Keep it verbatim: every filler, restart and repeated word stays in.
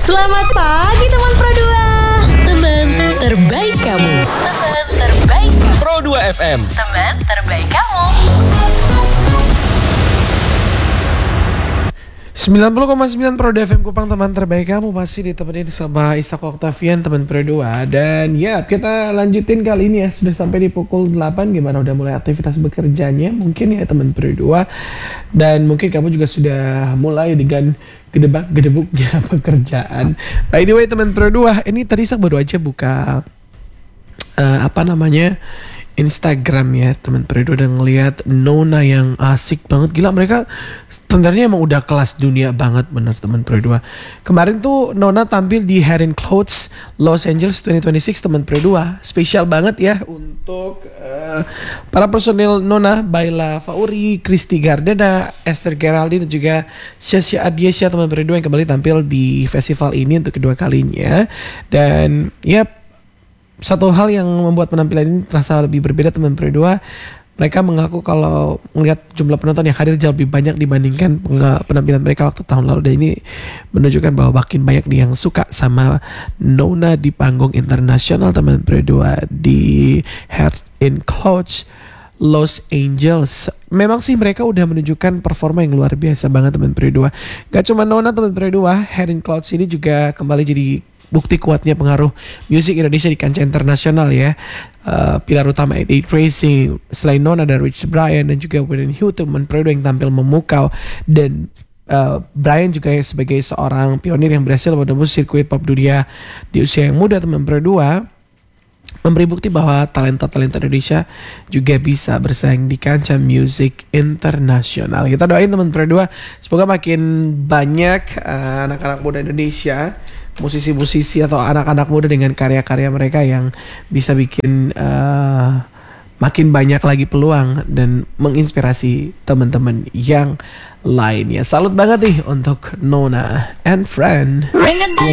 Selamat pagi teman Pro dua. Teman terbaik kamu. Teman terbaik kamu. Pro dua F M. Teman terbaik kamu. sembilan puluh koma sembilan Pro dua F M Kupang, teman terbaik kamu, masih ditemenin sama Ishak Octavian, teman Pro dua. Dan ya, kita lanjutin kali ini ya. Sudah sampai di pukul delapan. Gimana, udah mulai aktivitas bekerjanya mungkin ya teman Pro dua. Dan mungkin kamu juga sudah mulai dengan gedebak gedebuknya pekerjaan. By the way teman Pro dua, ini tadi Ishak baru aja buka uh, apa namanya Instagram ya teman Pro dua, dan ngelihat Nona yang asik banget. Gila, mereka standarnya emang udah kelas dunia banget bener teman Pro dua. Kemarin tuh Nona tampil di Hair and Clothes Los Angeles dua ribu dua puluh enam teman Pro dua. Spesial banget ya untuk uh, para personil Nona, Baila Fauri, Christy Gardena, Esther Geraldine, dan juga Syasha Adiesha teman Pro dua yang kembali tampil di festival ini untuk kedua kalinya. Dan ya, satu hal yang membuat penampilan ini terasa lebih berbeda teman Pro dua, mereka mengaku kalau melihat jumlah penonton yang hadir jauh lebih banyak dibandingkan penampilan mereka waktu tahun lalu. Dan ini menunjukkan bahwa makin banyak nih yang suka sama Nona di panggung internasional teman Pro dua di Hair and Clothes Los Angeles. Memang sih mereka udah menunjukkan performa yang luar biasa banget teman Pro dua. Gak cuma Nona teman Pro dua, Hair and Clothes ini juga kembali jadi bukti kuatnya pengaruh musik Indonesia di kancah internasional ya. Uh, pilar utama delapan delapan Racing, selain Nona ada Rich Brian dan juga William Hugh teman Pro dua yang tampil memukau. Dan uh, Brian juga sebagai seorang pionir yang berhasil menembus sirkuit pop dunia di usia yang muda teman Pro dua, memberi bukti bahwa talenta-talenta Indonesia juga bisa bersaing di kancah musik internasional. Kita doain teman Pro dua, semoga makin banyak uh, anak-anak muda Indonesia, musisi-musisi atau anak-anak muda dengan karya-karya mereka yang bisa bikin uh, makin banyak lagi peluang dan menginspirasi teman-teman yang lainnya. Salut banget nih untuk Nona and Friend.